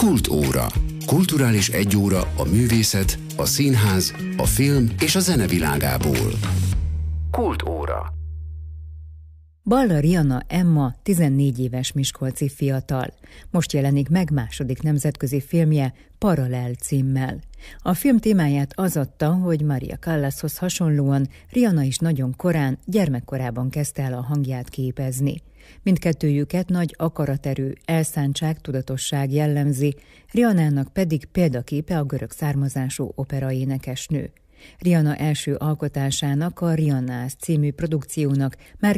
Kultóra. Kulturális egyóra a művészet, a színház, a film és a zene világából. Kultóra. Balla Rianna Emma 14 éves miskolci fiatal. Most jelenik meg második nemzetközi filmje Paralel címmel. A film témáját az adta, hogy Maria Callashoz hasonlóan Rianna is nagyon korán, gyermekkorában kezdte el a hangját képezni. Mindkettőjüket nagy akaraterő, elszántság, tudatosság jellemzi, Riannának pedig példaképe a görög származású operaénekesnő. Rianna első alkotásának, a Riannász című produkciónak már